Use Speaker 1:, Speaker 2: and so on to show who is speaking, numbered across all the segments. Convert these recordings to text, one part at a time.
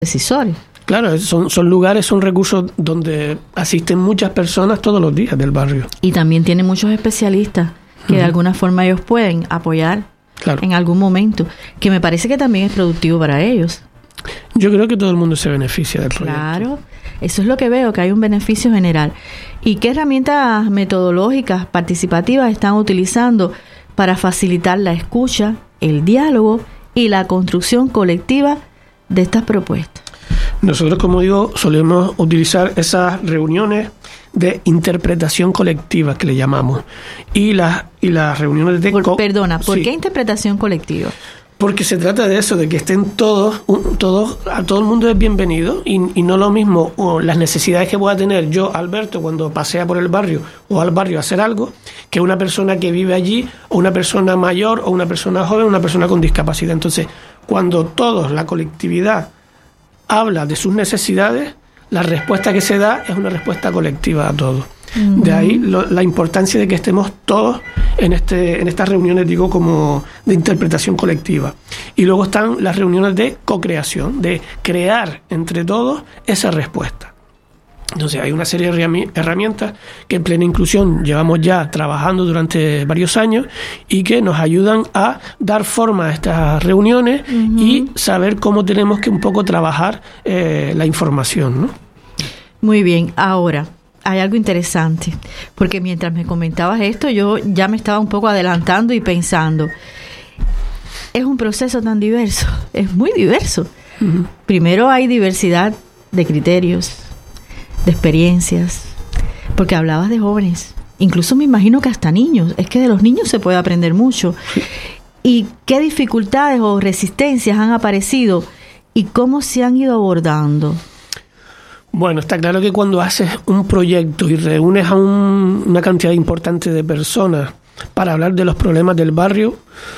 Speaker 1: decisores.
Speaker 2: Claro, son lugares, son recursos donde asisten muchas personas todos los días del barrio.
Speaker 1: Y también tiene muchos especialistas que de alguna forma ellos pueden apoyar en algún momento, que me parece que también es productivo para ellos.
Speaker 2: Yo creo que todo el mundo se beneficia del proyecto.
Speaker 1: Claro, eso es lo que veo, que hay un beneficio general. ¿Y qué herramientas metodológicas participativas están utilizando para facilitar la escucha, el diálogo y la construcción colectiva de estas propuestas?
Speaker 2: Nosotros, como digo, solemos utilizar esas reuniones de interpretación colectiva que le llamamos y las reuniones de...
Speaker 1: Perdona, ¿por qué interpretación colectiva?
Speaker 2: Porque se trata de eso, de que estén todos, a todo el mundo es bienvenido y no lo mismo las necesidades que pueda tener yo, Alberto, cuando pasea por el barrio o al barrio a hacer algo, que una persona que vive allí, o una persona mayor, o una persona joven, o una persona con discapacidad. Entonces, cuando todos, la colectividad, habla de sus necesidades, la respuesta que se da es una respuesta colectiva a todo. De ahí la importancia de que estemos todos en estas reuniones, digo, como de interpretación colectiva. Y luego están las reuniones de co-creación, de crear entre todos esa respuesta. Entonces hay una serie de herramientas que en Plena Inclusión llevamos ya trabajando durante varios años y que nos ayudan a dar forma a estas reuniones y saber cómo tenemos que un poco trabajar la información, ¿no?
Speaker 1: Muy bien, ahora hay algo interesante, porque mientras me comentabas esto, yo ya me estaba un poco adelantando y pensando, es un proceso tan diverso, es muy diverso. Primero hay diversidad de criterios, de experiencias, porque hablabas de jóvenes, incluso me imagino que hasta niños, es que de los niños se puede aprender mucho. ¿Y qué dificultades o resistencias han aparecido y cómo se han ido abordando?
Speaker 2: Bueno, está claro que cuando haces un proyecto y reúnes a una cantidad importante de personas para hablar de los problemas del barrio,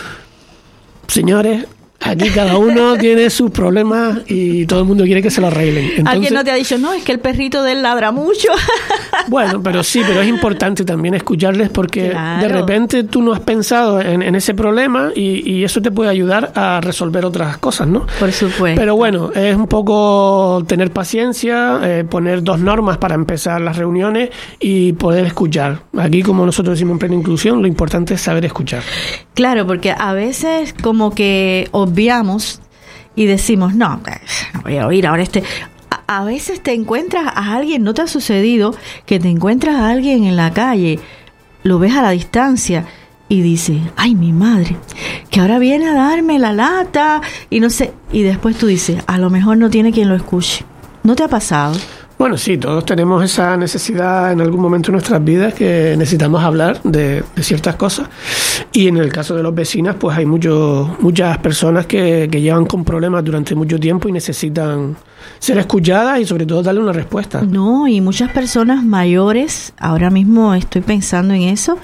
Speaker 2: señores, aquí cada uno tiene sus problemas y todo el mundo quiere que se lo arreglen. Entonces,
Speaker 1: ¿alguien no te ha dicho, no, es que el perrito de él ladra mucho?
Speaker 2: Bueno, pero es importante también escucharles porque de repente tú no has pensado en ese problema y eso te puede ayudar a resolver otras cosas, ¿no?
Speaker 1: Por supuesto.
Speaker 2: Pero bueno, es un poco tener paciencia, poner 2 normas para empezar las reuniones y poder escuchar. Aquí, como nosotros decimos en Plena Inclusión, lo importante es saber escuchar.
Speaker 1: Claro, porque a veces como que obviamos y decimos, no voy a oír ahora A veces te encuentras a alguien, ¿no te ha sucedido que te encuentras a alguien en la calle, lo ves a la distancia y dices, ay, mi madre, que ahora viene a darme la lata y no sé, y después tú dices, a lo mejor no tiene quien lo escuche? ¿No te ha pasado?
Speaker 2: Bueno, sí, todos tenemos esa necesidad en algún momento de nuestras vidas que necesitamos hablar de ciertas cosas. Y en el caso de los vecinos, pues hay muchas personas que llevan con problemas durante mucho tiempo y necesitan ser escuchadas y sobre todo darle una respuesta.
Speaker 1: No, y muchas personas mayores, ahora mismo estoy pensando en eso,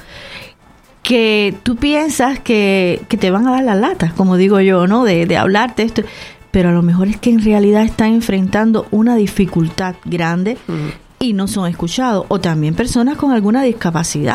Speaker 1: que tú piensas que te van a dar la lata, como digo yo, ¿no? De hablarte esto. Pero a lo mejor es que en realidad están enfrentando una dificultad grande y no son escuchados. O también personas con alguna discapacidad.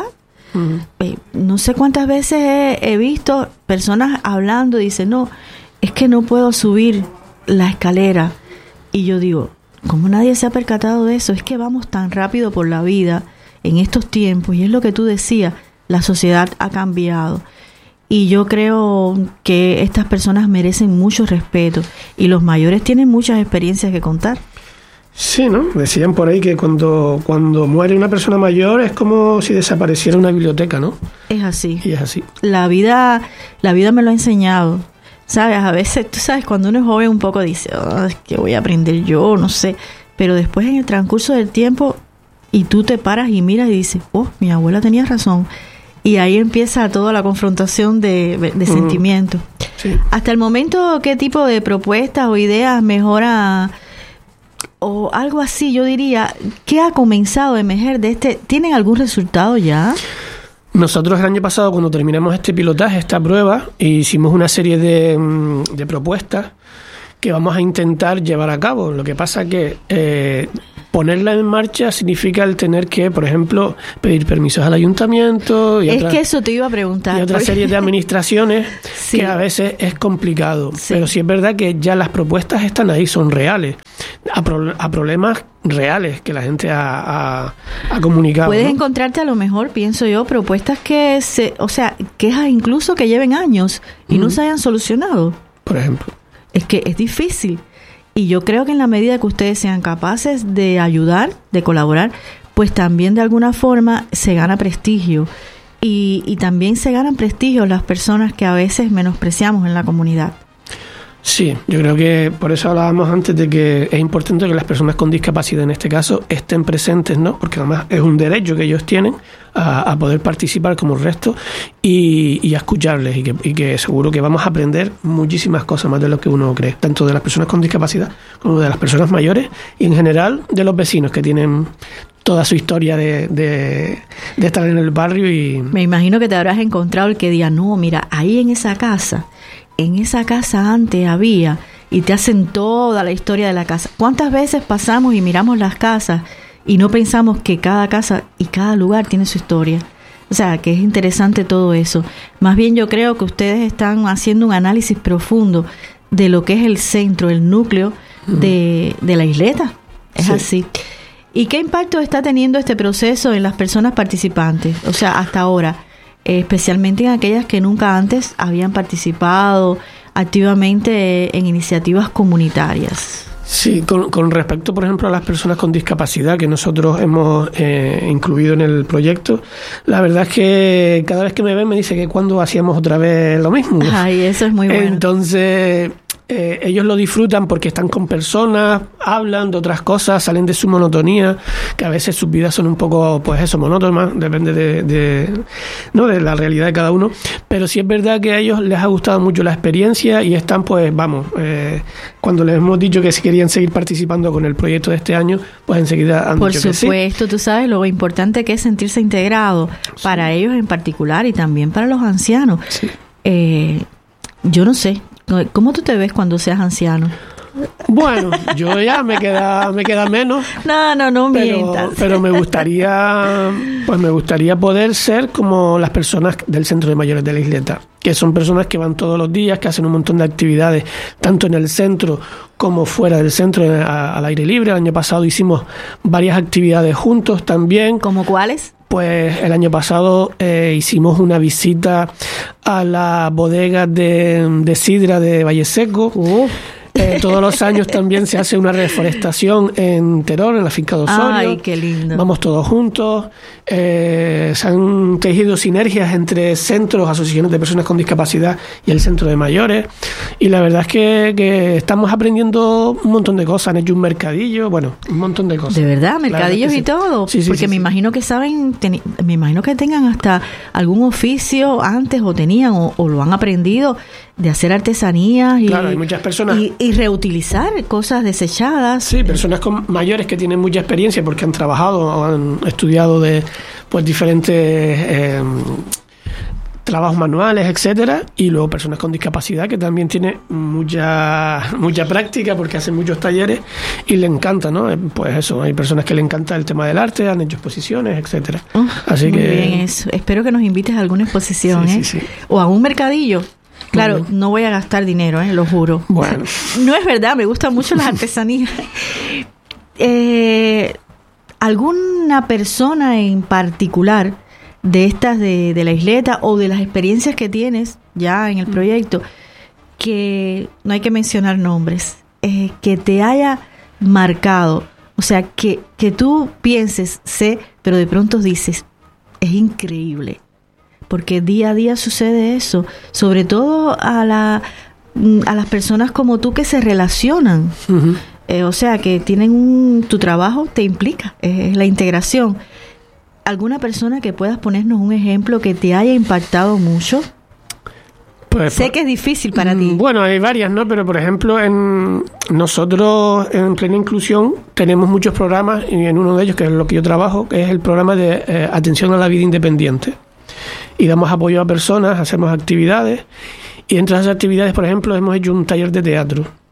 Speaker 1: No sé cuántas veces he visto personas hablando y dicen, no, es que no puedo subir la escalera. Y yo digo, ¿cómo nadie se ha percatado de eso? Es que vamos tan rápido por la vida en estos tiempos. Y es lo que tú decías, la sociedad ha cambiado. Y yo creo que estas personas merecen mucho respeto y los mayores tienen muchas experiencias que contar.
Speaker 2: Sí, ¿no? Decían por ahí que cuando muere una persona mayor es como si desapareciera una biblioteca, ¿no?
Speaker 1: Es así.
Speaker 2: Y es así.
Speaker 1: La vida me lo ha enseñado. ¿Sabes? A veces, tú sabes, cuando uno es joven un poco dice, ¿qué voy a aprender yo? No sé. Pero después en el transcurso del tiempo y tú te paras y miras y dices, mi abuela tenía razón. Y ahí empieza toda la confrontación de sentimientos. Sí. Hasta el momento, ¿qué tipo de propuestas o ideas mejora o algo así? Yo diría, ¿qué ha comenzado a emerger de este? ¿Tienen algún resultado ya?
Speaker 2: Nosotros el año pasado, cuando terminamos este pilotaje, esta prueba, hicimos una serie de propuestas que vamos a intentar llevar a cabo. Lo que pasa que ponerla en marcha significa el tener que, por ejemplo, pedir permisos al ayuntamiento y
Speaker 1: que eso te iba a preguntar.
Speaker 2: Y otra serie de administraciones
Speaker 1: sí.
Speaker 2: que a veces es complicado.
Speaker 1: Sí.
Speaker 2: Pero sí es verdad que ya las propuestas están ahí, son reales, a problemas reales que la gente ha comunicado.
Speaker 1: Puedes
Speaker 2: ¿no?
Speaker 1: encontrarte a lo mejor, pienso yo, propuestas quejas incluso que lleven años y no se hayan solucionado.
Speaker 2: Por ejemplo.
Speaker 1: Es que es difícil. Y yo creo que en la medida que ustedes sean capaces de ayudar, de colaborar, pues también de alguna forma se gana prestigio. Y también se ganan prestigio las personas que a veces menospreciamos en la comunidad. Sí,
Speaker 2: yo creo que por eso hablábamos antes de que es importante que las personas con discapacidad en este caso estén presentes, ¿no? Porque además es un derecho que ellos tienen a poder participar como el resto y a escucharles y que seguro que vamos a aprender muchísimas cosas más de lo que uno cree, tanto de las personas con discapacidad como de las personas mayores y en general de los vecinos que tienen toda su historia de estar en el barrio. Y
Speaker 1: me imagino que te habrás encontrado el que diga, no, mira, ahí en esa casa antes había, y te hacen toda la historia de la casa. ¿Cuántas veces pasamos y miramos las casas y no pensamos que cada casa y cada lugar tiene su historia? O sea, que es interesante todo eso. Más bien yo creo que ustedes están haciendo un análisis profundo de lo que es el centro, el núcleo de la isleta. Es así. ¿Y qué impacto está teniendo este proceso en las personas participantes? O sea, hasta ahora, especialmente en aquellas que nunca antes habían participado activamente en iniciativas comunitarias.
Speaker 2: Sí, con respecto, por ejemplo, a las personas con discapacidad que nosotros hemos incluido en el proyecto, la verdad es que cada vez que me ven me dice que cuando hacíamos otra vez lo mismo.
Speaker 1: Ay, eso es muy bueno.
Speaker 2: Entonces, ellos lo disfrutan porque están con personas, hablan de otras cosas, salen de su monotonía, que a veces sus vidas son un poco, pues eso, monótonas, depende de la realidad de cada uno, pero sí es verdad que a ellos les ha gustado mucho la experiencia y están, pues cuando les hemos dicho que si querían seguir participando con el proyecto de este año, pues enseguida han dicho que sí.
Speaker 1: Por supuesto, tú sabes lo importante que es sentirse integrado, para ellos en particular y también para los ancianos.
Speaker 2: Sí.
Speaker 1: Yo no sé, ¿cómo tú te ves cuando seas anciano?
Speaker 2: Bueno, yo ya me queda menos.
Speaker 1: No mientas.
Speaker 2: Pero me gustaría poder ser como las personas del Centro de Mayores de la Isleta, que son personas que van todos los días, que hacen un montón de actividades, tanto en el centro como fuera del centro, al aire libre. El año pasado hicimos varias actividades juntos también.
Speaker 1: ¿Cómo cuáles?
Speaker 2: Pues el año pasado hicimos una visita a la bodega de sidra de Valle Seco. Todos los años también se hace una reforestación en Terón, en la finca de Osorio.
Speaker 1: Ay, qué lindo.
Speaker 2: Vamos todos juntos. Se han tejido sinergias entre centros, asociaciones de personas con discapacidad y el centro de mayores. Y la verdad es que estamos aprendiendo un montón de cosas. Han hecho un mercadillo, un montón de cosas.
Speaker 1: ¿De verdad? ¿Mercadillos y todo?
Speaker 2: Sí,
Speaker 1: porque me imagino que me imagino que tengan hasta algún oficio antes o tenían o lo han aprendido de hacer artesanías y,
Speaker 2: claro, hay muchas personas
Speaker 1: y reutilizar cosas desechadas.
Speaker 2: Sí, personas mayores que tienen mucha experiencia porque han trabajado o han estudiado de diferentes trabajos manuales, etcétera, y luego personas con discapacidad que también tienen mucha práctica porque hacen muchos talleres y le encanta, ¿no? Pues eso, hay personas que le encanta el tema del arte, han hecho exposiciones, etcétera. Así
Speaker 1: muy
Speaker 2: que
Speaker 1: bien eso. Espero que nos invites a alguna exposición,
Speaker 2: sí.
Speaker 1: O a un mercadillo. Claro, no voy a gastar dinero, lo juro.
Speaker 2: Bueno.
Speaker 1: No es verdad, me gustan mucho las artesanías. ¿Alguna persona en particular de estas de la isleta o de las experiencias que tienes ya en el proyecto, que no hay que mencionar nombres, que te haya marcado? O sea, que tú pienses, pero de pronto dices, es increíble. Porque día a día sucede eso, sobre todo a las personas como tú que se relacionan, o sea, que tienen tu trabajo te implica, es la integración. ¿Alguna persona que puedas ponernos un ejemplo que te haya impactado mucho?
Speaker 2: Pues,
Speaker 1: sé que es difícil para ti.
Speaker 2: Bueno, hay varias, ¿no? Pero, por ejemplo, nosotros en Plena Inclusión tenemos muchos programas y en uno de ellos, que es lo que yo trabajo, que es el programa de atención a la vida independiente. Y damos apoyo a personas, hacemos actividades y entre esas actividades, por ejemplo, hemos hecho un taller de teatro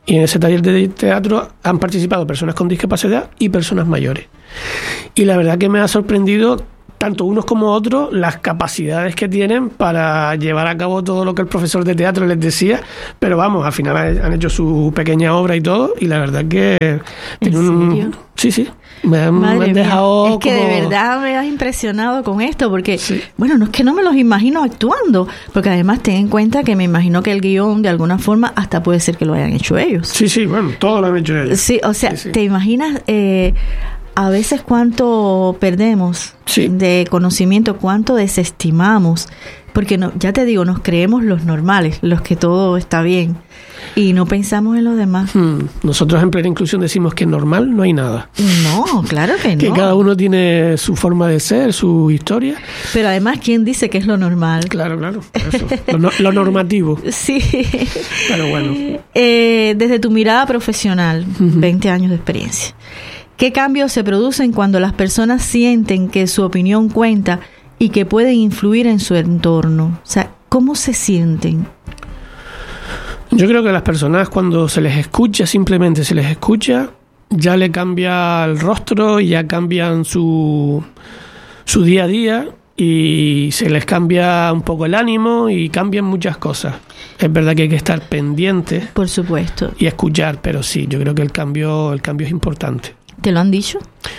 Speaker 2: Y en ese taller de teatro han participado personas con discapacidad y personas mayores. Y la verdad que me ha sorprendido, tanto unos como otros, las capacidades que tienen para llevar a cabo todo lo que el profesor de teatro les decía. Pero vamos, al final han hecho su pequeña obra y todo, y la verdad que tienen
Speaker 1: serio?
Speaker 2: Sí. Me han dejado
Speaker 1: es que
Speaker 2: como...
Speaker 1: de verdad me has impresionado con esto, porque,
Speaker 2: Sí.
Speaker 1: bueno, no es que no me los imagino actuando, porque además ten en cuenta que me imagino que el guión, de alguna forma, hasta puede ser que lo hayan hecho ellos.
Speaker 2: Sí, bueno, todo lo han hecho ellos.
Speaker 1: Sí, o sea,
Speaker 2: Sí.
Speaker 1: ¿te imaginas a veces cuánto perdemos
Speaker 2: Sí.
Speaker 1: de conocimiento, cuánto desestimamos? Porque ya te digo, nos creemos los normales, los que todo está bien, y no pensamos en los demás.
Speaker 2: Nosotros en Plena Inclusión decimos que normal no hay nada.
Speaker 1: No, claro que no.
Speaker 2: Que cada uno tiene su forma de ser, su historia.
Speaker 1: Pero además, ¿quién dice que es lo normal?
Speaker 2: Claro, eso. Lo normativo.
Speaker 1: Sí.
Speaker 2: Pero bueno.
Speaker 1: Desde tu mirada profesional, 20 años de experiencia, ¿qué cambios se producen cuando las personas sienten que su opinión cuenta y que pueden influir en su entorno? O sea, ¿cómo se sienten?
Speaker 2: Yo creo que las personas, cuando se les escucha, simplemente se les escucha, ya le cambia el rostro, ya cambian su día a día, y se les cambia un poco el ánimo y cambian muchas cosas. Es verdad que hay que estar pendiente
Speaker 1: Por supuesto.
Speaker 2: y escuchar, pero sí, yo creo que el cambio es importante.
Speaker 1: ¿Te lo han dicho?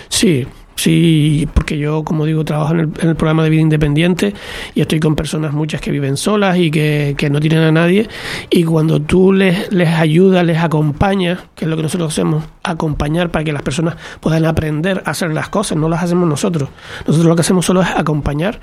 Speaker 2: Sí, porque yo, como digo, trabajo en el programa de vida independiente y estoy con personas muchas que viven solas y que no tienen a nadie, y cuando tú les ayudas, les acompañas, que es lo que nosotros hacemos, acompañar para que las personas puedan aprender a hacer las cosas, no las hacemos nosotros lo que hacemos solo es acompañar,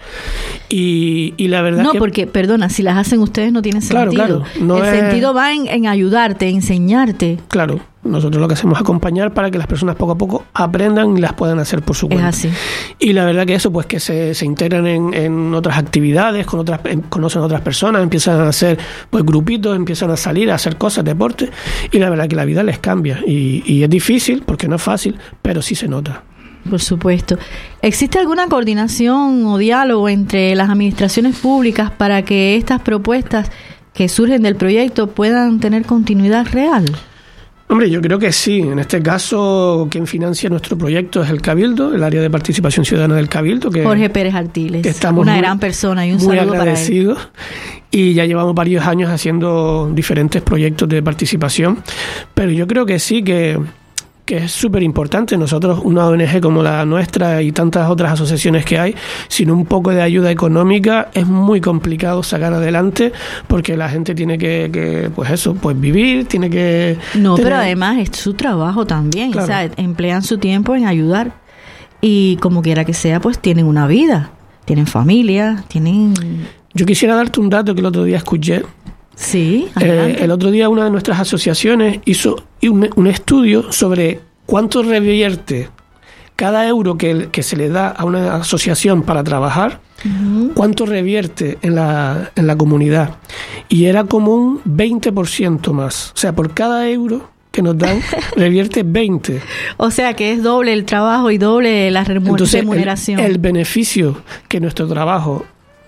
Speaker 2: y la verdad
Speaker 1: No,
Speaker 2: que...
Speaker 1: porque, perdona, si las hacen ustedes no tiene sentido.
Speaker 2: Claro, no
Speaker 1: el
Speaker 2: es...
Speaker 1: sentido va en ayudarte, enseñarte.
Speaker 2: Claro, nosotros lo que hacemos es acompañar para que las personas poco a poco aprendan y las puedan hacer por su cuenta.
Speaker 1: Es así.
Speaker 2: Y la verdad que eso, pues que se integran en otras actividades, conocen a otras personas, empiezan a hacer pues grupitos, empiezan a salir a hacer cosas, deportes, y la verdad que la vida les cambia. Y es difícil, porque no es fácil, pero sí se nota.
Speaker 1: Por supuesto. ¿Existe alguna coordinación o diálogo entre las administraciones públicas para que estas propuestas que surgen del proyecto puedan tener continuidad real?
Speaker 2: Hombre, yo creo que sí. En este caso, quien financia nuestro proyecto es el Cabildo, el área de participación ciudadana del Cabildo.
Speaker 1: Jorge Pérez Artiles,
Speaker 2: que estamos
Speaker 1: una gran persona, y un
Speaker 2: muy
Speaker 1: saludo
Speaker 2: agradecidos,
Speaker 1: para él.
Speaker 2: Y ya llevamos varios años haciendo diferentes proyectos de participación, pero yo creo que sí, que es súper importante. Nosotros, una ONG como la nuestra y tantas otras asociaciones que hay, sin un poco de ayuda económica es muy complicado sacar adelante, porque la gente tiene que pues vivir, tiene que...
Speaker 1: No, pero además es su trabajo también,
Speaker 2: claro.
Speaker 1: O sea, emplean su tiempo en ayudar, y como quiera que sea, pues tienen una vida, tienen familia, tienen...
Speaker 2: Yo quisiera darte un dato que el otro día escuché.
Speaker 1: Sí, adelante.
Speaker 2: El otro día una de nuestras asociaciones hizo un estudio sobre cuánto revierte cada euro que se le da a una asociación para trabajar, cuánto revierte en la comunidad. Y era como un 20% más. O sea, por cada euro que nos dan, revierte 20.
Speaker 1: O sea, que es doble el trabajo y doble la remuneración.
Speaker 2: El beneficio que nuestro trabajo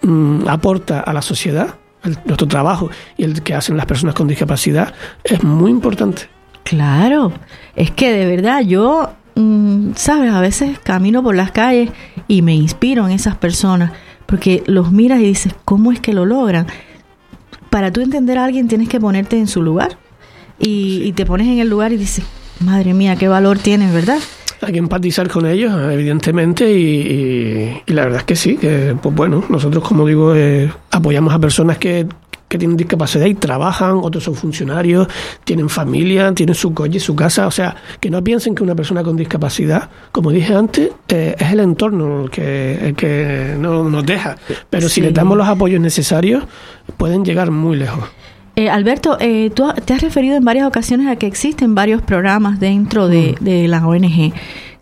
Speaker 2: aporta a la sociedad, nuestro trabajo y el que hacen las personas con discapacidad, es muy importante.
Speaker 1: Claro, es que de verdad yo, sabes, a veces camino por las calles y me inspiro en esas personas, porque los miras y dices, ¿cómo es que lo logran? Para tú entender a alguien tienes que ponerte en su lugar, y te pones en el lugar y dices, madre mía, qué valor tienen, ¿verdad?
Speaker 2: Hay que empatizar con ellos, evidentemente, y la verdad es que sí, que pues bueno, nosotros, como digo, apoyamos a personas que tienen discapacidad y trabajan, otros son funcionarios, tienen familia, tienen su coche, su casa. O sea, que no piensen que una persona con discapacidad, como dije antes, es el entorno el que no nos deja. Pero si les damos los apoyos necesarios, pueden llegar muy lejos.
Speaker 1: Alberto, tú te has referido en varias ocasiones a que existen varios programas dentro de la ONG.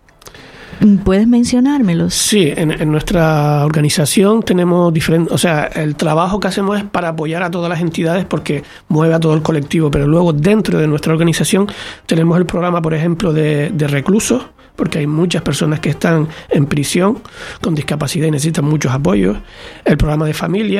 Speaker 1: ¿Puedes mencionármelos?
Speaker 2: Sí, en nuestra organización tenemos diferentes... O sea, el trabajo que hacemos es para apoyar a todas las entidades, porque mueve a todo el colectivo, pero luego dentro de nuestra organización tenemos el programa, por ejemplo, de reclusos, porque hay muchas personas que están en prisión con discapacidad y necesitan muchos apoyos. El programa de familia,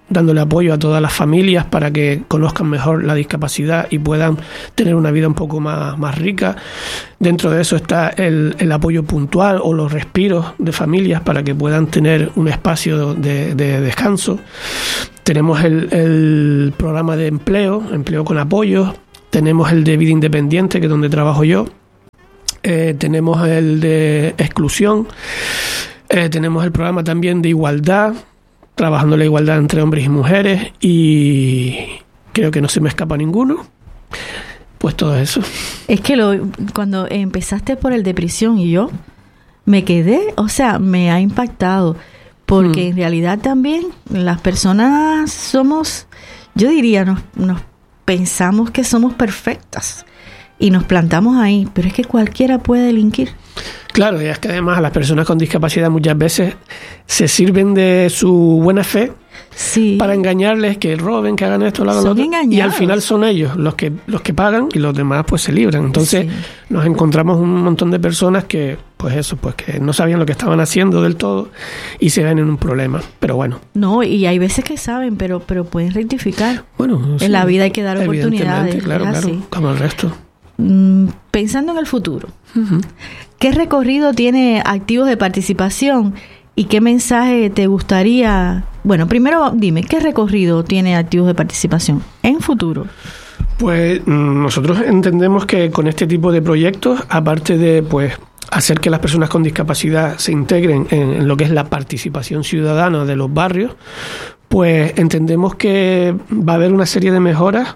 Speaker 2: dándole apoyo a todas las familias para que conozcan mejor la discapacidad y puedan tener una vida un poco más rica. Dentro de eso está el apoyo puntual o los respiros de familias para que puedan tener un espacio de descanso. Tenemos el programa de empleo con apoyo. Tenemos el de vida independiente, que es donde trabajo yo. Tenemos el de exclusión. Tenemos el programa también de igualdad, trabajando la igualdad entre hombres y mujeres, y creo que no se me escapa ninguno. Pues todo eso.
Speaker 1: Es que cuando empezaste por el de prisión y yo me quedé, o sea, me ha impactado, porque en realidad también las personas somos, yo diría, nos pensamos que somos perfectas y nos plantamos ahí, pero es que cualquiera puede delinquir.
Speaker 2: Claro, y es que además las personas con discapacidad muchas veces se sirven de su buena fe para engañarles, que roben, que hagan esto, lo hagan lo otro, y al final son ellos los que pagan y los demás pues se libran. Entonces nos encontramos un montón de personas que que no sabían lo que estaban haciendo del todo y se ven en un problema, pero bueno. No,
Speaker 1: y hay veces que saben, pero pueden rectificar. Bueno, en la vida hay que dar oportunidades.
Speaker 2: Claro, como el resto.
Speaker 1: Pensando en el futuro, ¿qué recorrido tiene Activos de Participación y qué mensaje te gustaría? Bueno, primero dime, ¿qué recorrido tiene Activos de Participación en futuro?
Speaker 2: Pues nosotros entendemos que con este tipo de proyectos, aparte de hacer que las personas con discapacidad se integren en lo que es la participación ciudadana de los barrios, pues entendemos que va a haber una serie de mejoras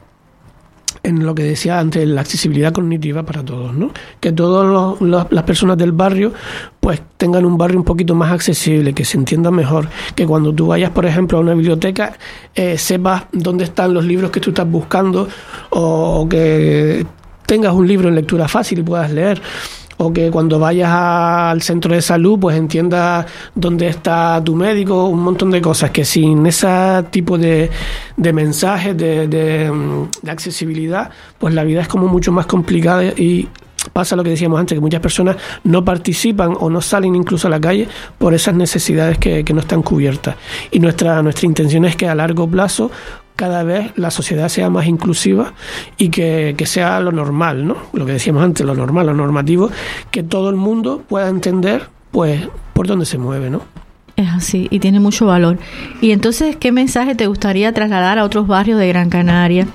Speaker 2: en lo que decía antes, la accesibilidad cognitiva para todos, ¿no? Que todas las personas del barrio pues tengan un barrio un poquito más accesible, que se entienda mejor, que cuando tú vayas, por ejemplo, a una biblioteca, sepas dónde están los libros que tú estás buscando, o que tengas un libro en lectura fácil y puedas leer. O que cuando vayas al centro de salud pues entiendas dónde está tu médico, un montón de cosas que sin ese tipo de mensajes de accesibilidad, pues la vida es como mucho más complicada, y pasa lo que decíamos antes, que muchas personas no participan o no salen incluso a la calle por esas necesidades que no están cubiertas. Y nuestra intención es que a largo plazo cada vez la sociedad sea más inclusiva y que sea lo normal, ¿no? Lo que decíamos antes, lo normal, lo normativo, que todo el mundo pueda entender pues por dónde se mueve, ¿no?
Speaker 1: Es así, y tiene mucho valor. Y entonces, ¿qué mensaje te gustaría trasladar a otros barrios de Gran Canaria?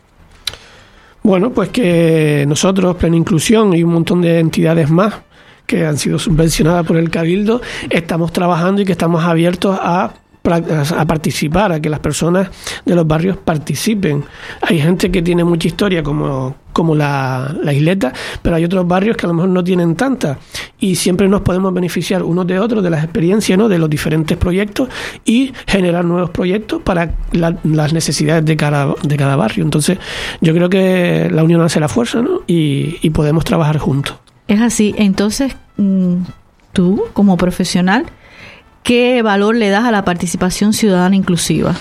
Speaker 2: Bueno, pues que nosotros, Plena Inclusión y un montón de entidades más que han sido subvencionadas por el Cabildo, estamos trabajando y que estamos abiertos a participar, a que las personas de los barrios participen. Hay gente que tiene mucha historia como la Isleta, pero hay otros barrios que a lo mejor no tienen tanta, y siempre nos podemos beneficiar unos de otros de las experiencias, ¿no?, de los diferentes proyectos, y generar nuevos proyectos para las necesidades de cada barrio. Entonces yo creo que la unión hace la fuerza, ¿no?, y podemos trabajar juntos.
Speaker 1: Es así. Entonces tú, como profesional, ¿qué valor le das a la participación ciudadana inclusiva?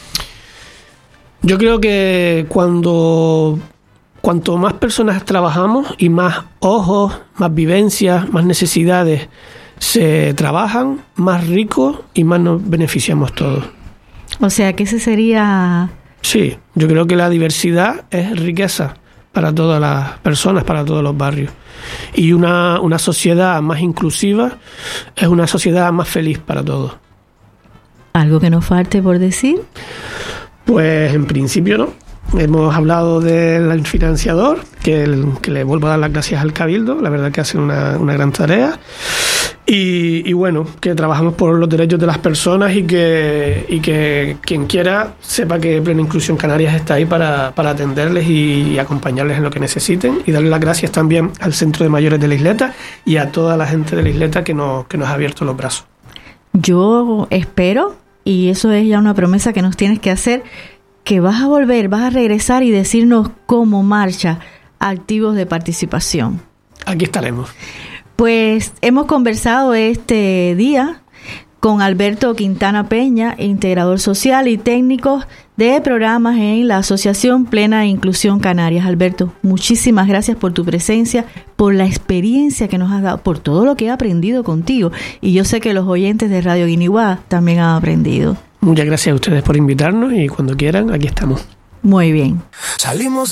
Speaker 2: Yo creo que cuanto más personas trabajamos y más ojos, más vivencias, más necesidades se trabajan, más ricos y más nos beneficiamos todos.
Speaker 1: O sea, que ese sería...
Speaker 2: Sí, yo creo que la diversidad es riqueza para todas las personas, para todos los barrios. Y una sociedad más inclusiva es una sociedad más feliz para todos.
Speaker 1: ¿Algo que nos falte por decir?
Speaker 2: Pues en principio no. Hemos hablado del financiador, que le vuelvo a dar las gracias al Cabildo, la verdad que hacen una gran tarea. Y bueno, que trabajamos por los derechos de las personas y que quien quiera sepa que Plena Inclusión Canarias está ahí para atenderles y acompañarles en lo que necesiten, y darle las gracias también al Centro de Mayores de la Isleta y a toda la gente de la Isleta que nos ha abierto los brazos. Yo
Speaker 1: espero, y eso es ya una promesa que nos tienes que hacer, que vas a volver, vas a regresar y decirnos cómo marcha Activos de Participación.
Speaker 2: Aquí estaremos.
Speaker 1: Pues hemos conversado este día con Alberto Quintana Peña, integrador social y técnico de programas en la Asociación Plena Inclusión Canarias. Alberto, muchísimas gracias por tu presencia, por la experiencia que nos has dado, por todo lo que he aprendido contigo. Y yo sé que los oyentes de Radio Guiniguá también han aprendido.
Speaker 2: Muchas gracias a ustedes por invitarnos y cuando quieran, aquí estamos.
Speaker 1: Muy bien.
Speaker 3: Salimos